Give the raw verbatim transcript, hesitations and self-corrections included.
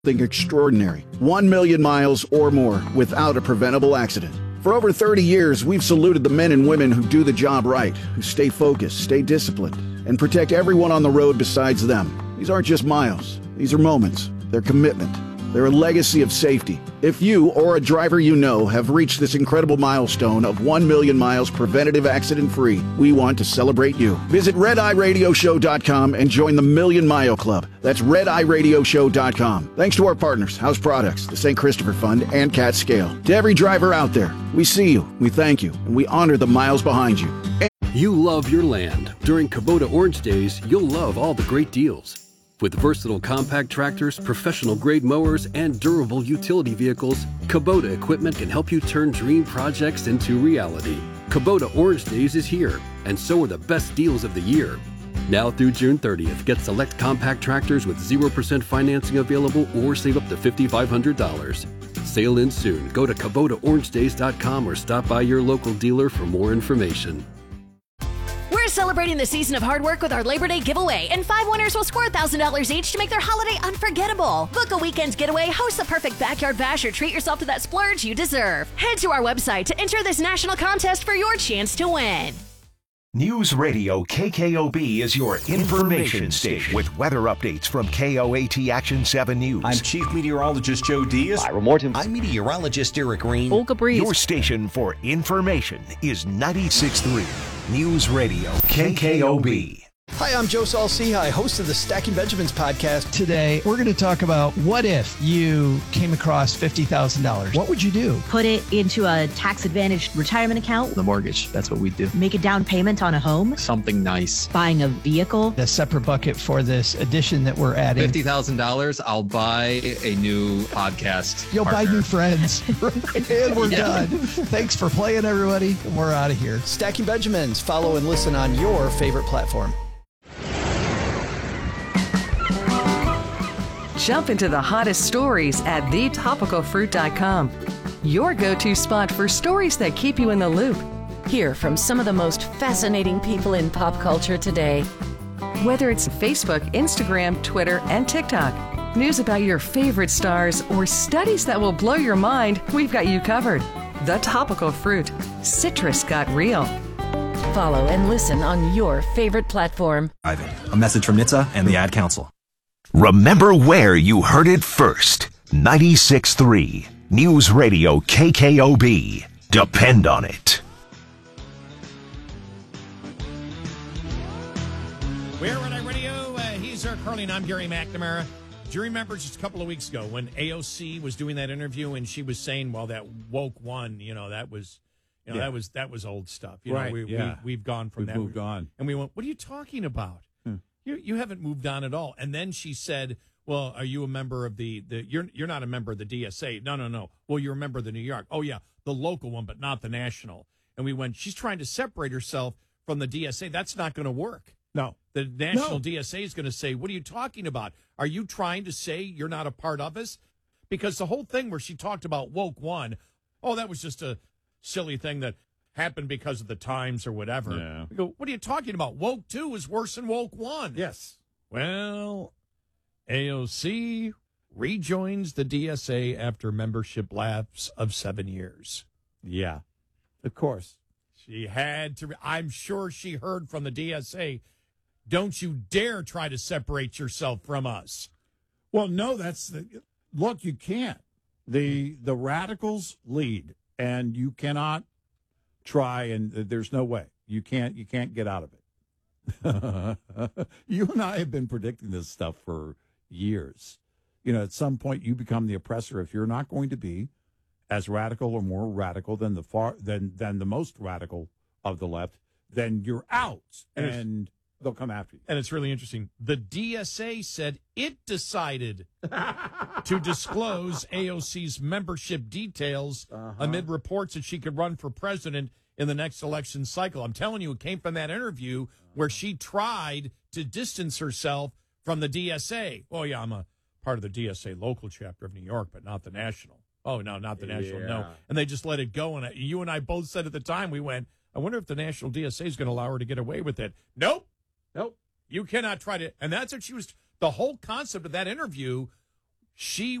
Something extraordinary. One million miles or more without a preventable accident. For over thirty years, we've saluted the men and women who do the job right, who stay focused, stay disciplined, and protect everyone on the road besides them. These aren't just miles. These are moments. They're commitment. They're a legacy of safety. If you or a driver you know have reached this incredible milestone of one million miles preventative accident-free, we want to celebrate you. Visit red eye radio show dot com and join the Million Mile Club. That's red eye radio show dot com. Thanks to our partners, House Products, the Saint Christopher Fund, and Cat Scale. To every driver out there, we see you, we thank you, and we honor the miles behind you. You love your land. During Kubota Orange Days, you'll love all the great deals. With versatile compact tractors, professional-grade mowers, and durable utility vehicles, Kubota equipment can help you turn dream projects into reality. Kubota Orange Days is here, and so are the best deals of the year. Now through June thirtieth, get select compact tractors with zero percent financing available or save up to five thousand five hundred dollars. Sale ends soon. Go to Kubota Orange Days dot com or stop by your local dealer for more information. We're celebrating the season of hard work with our Labor Day giveaway, and five winners will score one thousand dollars each to make their holiday unforgettable. Book a weekend's getaway, host the perfect backyard bash, or treat yourself to that splurge you deserve. Head to our website to enter this national contest for your chance to win. News Radio K K O B is your information station with weather updates from K O A T Action seven News. I'm Chief Meteorologist Joe Diaz. Ira Morton. I'm Meteorologist Eric Green. Olga Breeze. Your station for information is ninety-six point three News Radio K K O B. Hi, I'm Joe Saul-Sehy, host of the Stacking Benjamins podcast. Today, we're going to talk about what if you came across fifty thousand dollars? What would you do? Put it into a tax-advantaged retirement account. The mortgage, that's what we do. Make a down payment on a home. Something nice. Buying a vehicle. A separate bucket for this addition that we're adding. fifty thousand dollars, I'll buy a new podcast You'll partner. buy new friends. And we're yeah. done. Thanks for playing, everybody. We're out of here. Stacking Benjamins. Follow and listen on your favorite platform. Jump into the hottest stories at the topical fruit dot com. Your go-to spot for stories that keep you in the loop. Hear from some of the most fascinating people in pop culture today. Whether it's Facebook, Instagram, Twitter, and TikTok, news about your favorite stars, or studies that will blow your mind, we've got you covered. The Topical Fruit. Citrus got real. Follow and listen on your favorite platform. Ivan, a message from N H T S A and the Ad Council. Remember where you heard it first. ninety-six point three News Radio K K O B. Depend on it. We're Red Eye Radio. Uh, he's Eric Carlin. I'm Gary McNamara. Do you remember just a couple of weeks ago when A O C was doing that interview and she was saying, well, that woke one, you know, that was, you know, yeah. that was that was old stuff. You right. know, we, yeah. we, we've gone from we've that. moved on. And we went, what are you talking about? Hmm. You you haven't moved on at all. And then she said, well, are you a member of the, the you're you're not a member of the D S A. No, no, no. Well, you're a member of the New York. Oh, yeah, the local one, but not the national. And we went, she's trying to separate herself from the D S A. That's not going to work. No. The national no. D S A is going to say, what are you talking about? Are you trying to say you're not a part of us? Because the whole thing where she talked about woke one, oh, that was just a silly thing that happened because of the times or whatever. Yeah. We go, what are you talking about? Woke two is worse than woke one. Yes. Well, A O C rejoins the D S A after membership lapse of seven years. Yeah, of course. She had to. I'm sure she heard from the D S A, don't you dare try to separate yourself from us. Well, no, that's the look, you can't. The the radicals lead, and you cannot try, and there's no way. You can't you can't get out of it. You and I have been predicting this stuff for years. You know, at some point you become the oppressor if you're not going to be as radical or more radical than the far than than the most radical of the left, then you're out, and, and they'll come after you. And it's really interesting. The D S A said it decided to disclose A O C's membership details uh-huh. amid reports that she could run for president in the next election cycle. I'm telling you, it came from that interview where she tried to distance herself from the D S A. Oh, yeah, I'm a part of the D S A local chapter of New York, but not the national. Oh, no, not the national, yeah. no. And they just let it go. And I, you and I both said at the time, we went, I wonder if the national D S A is going to allow her to get away with it. Nope. Nope. You cannot try to. And that's what she was. The whole concept of that interview, She